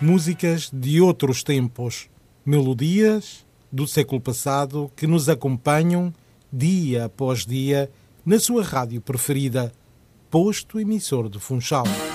músicas de outros tempos, melodias do século passado que nos acompanham dia após dia na sua rádio preferida, posto emissor de Funchal.